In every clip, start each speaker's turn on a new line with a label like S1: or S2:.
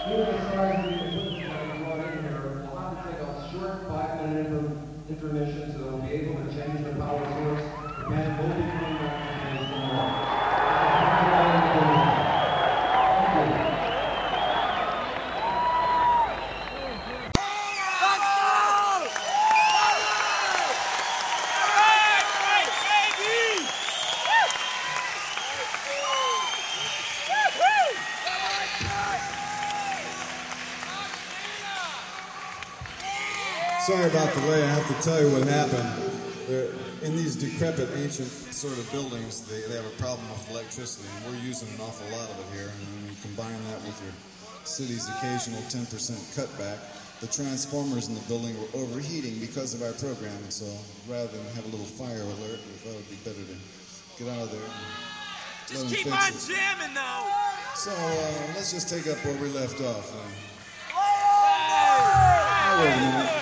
S1: Even as far as the equipment that we brought in here, we'll have to take a short 5-minute intermission so that we'll be able to change the power source. The band will be coming back to finish the morning.
S2: Sorry about the delay. I have to tell you what happened. In these decrepit, ancient sort of buildings, they have a problem with electricity, and we're using an awful lot of it here. And when you combine that with your city's occasional 10% cutback, the transformers in the building were overheating because of our program. And so rather than have a little fire alert, we thought it would be better to get out of there.
S3: Just keep on jamming, though.
S2: So let's just take up where we left off. Wait a minute.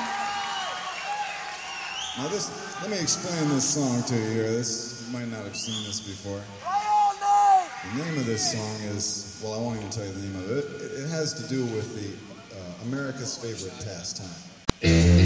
S2: Now let me explain this song to you here. You might not have seen this before. The name of this song is, well, I won't even tell you the name of it. It has to do with the America's favorite pastime.